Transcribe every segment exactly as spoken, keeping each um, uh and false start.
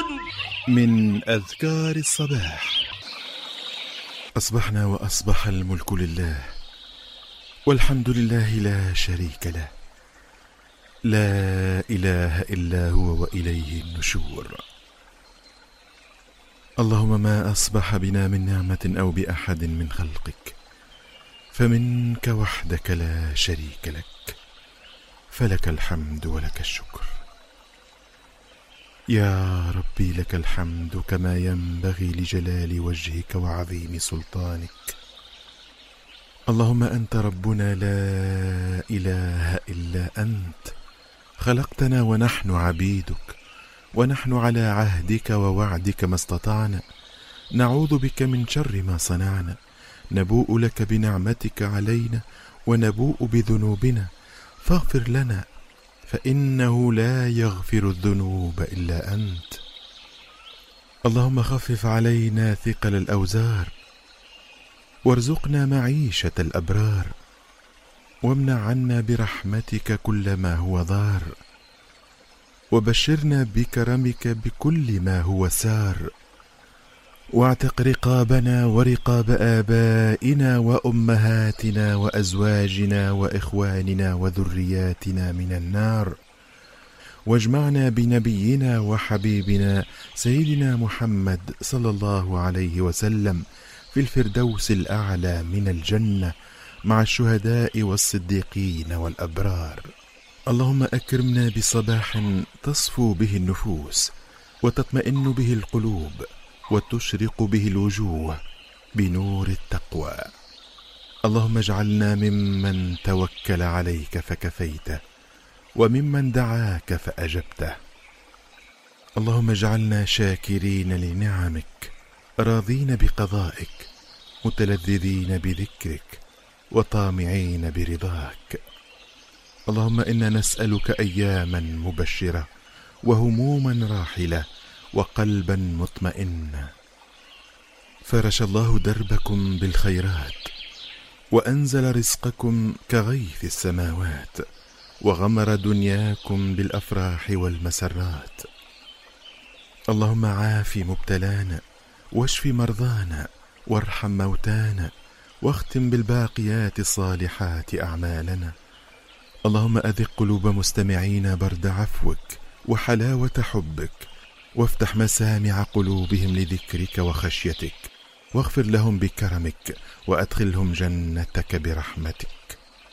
من أذكار الصباح. أصبحنا وأصبح الملك لله، والحمد لله لا شريك له، لا إله إلا هو وإليه النشور. اللهم ما أصبح بنا من نعمة أو بأحد من خلقك فمنك وحدك لا شريك لك، فلك الحمد ولك الشكر. يا ربي لك الحمد كما ينبغي لجلال وجهك وعظيم سلطانك. اللهم أنت ربنا لا إله إلا أنت، خلقتنا ونحن عبيدك، ونحن على عهدك ووعدك ما استطعنا، نعوذ بك من شر ما صنعنا، نبوء لك بنعمتك علينا ونبوء بذنوبنا، فاغفر لنا فإنه لا يغفر الذنوب إلا أنت. اللهم خفف علينا ثقل الأوزار، وارزقنا معيشة الأبرار، وامنع عنا برحمتك كل ما هو ضار، وبشرنا بكرمك بكل ما هو سار، واعتق رقابنا ورقاب آبائنا وأمهاتنا وأزواجنا وإخواننا وذرياتنا من النار، واجمعنا بنبينا وحبيبنا سيدنا محمد صلى الله عليه وسلم في الفردوس الأعلى من الجنة مع الشهداء والصديقين والأبرار. اللهم أكرمنا بصباح تصفو به النفوس، وتطمئن به القلوب، وتشرق به الوجوه بنور التقوى. اللهم اجعلنا ممن توكل عليك فكفيته، وممن دعاك فأجبته. اللهم اجعلنا شاكرين لنعمك، راضين بقضائك، متلذذين بذكرك، وطامعين برضاك. اللهم إنا نسألك أياما مبشرة، وهموما راحلة، وقلبا مطمئنا. فرش الله دربكم بالخيرات، وأنزل رزقكم كغيث السماوات، وغمر دنياكم بالأفراح والمسرات. اللهم عاف مبتلانا، واشف مرضانا، وارحم موتانا، واختم بالباقيات الصالحات أعمالنا. اللهم أذق قلوب مستمعين برد عفوك وحلاوة حبك، وافتح مسامع قلوبهم لذكرك وخشيتك، واغفر لهم بكرمك، وأدخلهم جنتك برحمتك.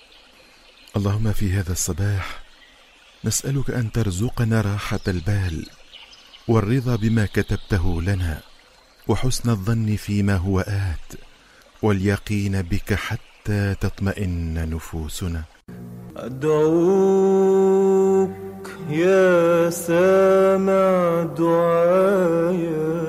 اللهم في هذا الصباح نسألك أن ترزقنا راحة البال، والرضا بما كتبته لنا، وحسن الظن فيما هو آت، واليقين بك حتى تطمئن نفوسنا. أدعوك يا سامع دعايا